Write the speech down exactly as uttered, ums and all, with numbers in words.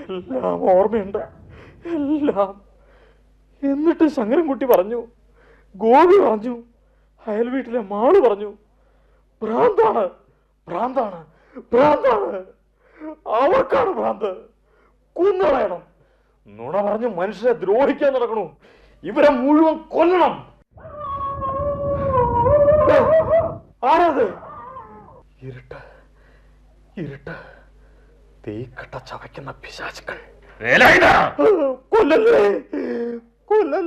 എല്ലാം ഓർമ്മയുണ്ട്, എല്ലാം. എന്നിട്ട് ശങ്കരൻകുട്ടി പറഞ്ഞു, ഗോപി പറഞ്ഞു, അയൽ വീട്ടിലെ മാള് പറഞ്ഞു, ഭ്രാന്താണ്, ഭ്രാന്താണ്, ഭ്രാന്താണ്, അവർക്കാണ് ഭ്രാന്ത്, കുന്നളയണം, നുണ പറഞ്ഞ് മനുഷ്യരെ ദ്രോഹിക്കാൻ നടക്കണു, ഇവരെ മുഴുവൻ കൊല്ലണം. ആരാത്? ഇരുട്ട്, ഇരുട്ട്, തീക്കട്ട ചവയ്ക്കുന്ന പിശാചുക്കൾ. കൊല്ലല്ലേ, കൊല്ലല്ലേ.